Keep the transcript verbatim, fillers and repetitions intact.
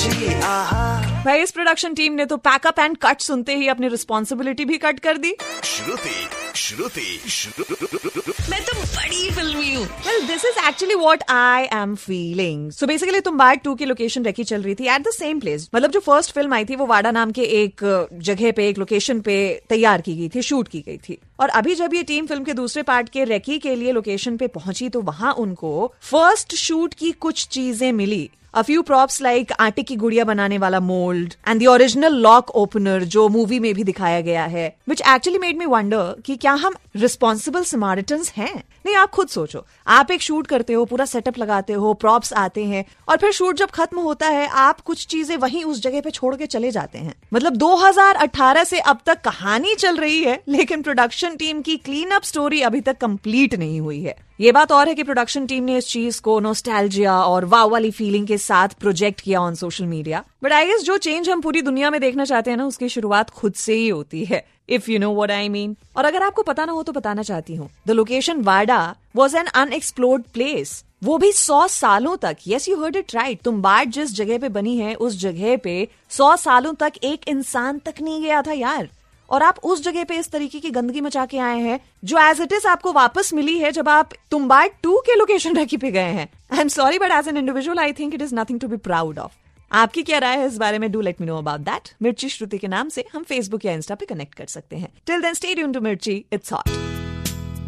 मिर्ची आहा। भाई इस प्रोडक्शन टीम ने तो पैकअप एंड कट सुनते ही अपनी रिस्पॉन्सिबिलिटी भी कट कर दी। श्रुति श्रुति श्रुति मैं तो बड़ी फिल्मी हूँ। Well, this is actually what I am feeling. So basically Tumbbad to की लोकेशन रेकी चल रही थी at the same place. मतलब जो फर्स्ट फिल्म आई थी वो वाडा नाम के एक जगह पे, एक लोकेशन पे तैयार की गई थी, शूट की गई थी। और अभी जब ये टीम फिल्म के दूसरे पार्ट के रेकी के लिए लोकेशन पे पहुंची तो वहां उनको फर्स्ट शूट की कुछ चीजें मिली। A few props like आटे की गुड़िया बनाने वाला mould and the original lock opener जो मूवी में भी दिखाया गया है, which actually made me wonder कि क्या हम responsible Samaritans हैं? नहीं, आप खुद सोचो, आप एक शूट करते हो, पूरा सेटअप लगाते हो, प्रॉप्स आते हैं और फिर शूट जब खत्म होता है आप कुछ चीजें वहीं उस जगह पे छोड़ के चले जाते हैं। मतलब दो हज़ार अठारह से अब तक कहानी चल रही है लेकिन प्रोडक्शन टीम की क्लीन अप स्टोरी अभी तक कंप्लीट नहीं हुई है। ये बात और है कि प्रोडक्शन टीम ने इस चीज को नॉस्टैल्जिया और वाव वाली फीलिंग के साथ प्रोजेक्ट किया on social media. But I guess जो चेंज हम पूरी दुनिया में देखना चाहते हैं ना, उसकी शुरुआत खुद से ही होती है, if you know what I mean. और अगर आपको पता ना हो तो बताना चाहती हूँ, the location Wada was an unexplored place, वो भी सौ सालों तक। Yes, you heard it right. Tumbbad जिस जगह पे बनी है उस जगह पे सौ सालों तक एक इंसान तक नहीं गया था यार। और आप उस जगह पे इस तरीके की गंदगी मचा के आए हैं जो एज इट इज आपको वापस मिली है जब आप तुम्बाड़ टू के लोकेशन रेकी पे गए हैं। I am sorry but as an individual I think it is nothing to be proud of. आपकी क्या राय है इस बारे में? Do let me know about that. मिर्ची श्रुति के नाम से हम फेसबुक या इंस्टा पे कनेक्ट कर सकते हैं। Till then stay tuned to मिर्ची, इट्स हॉट।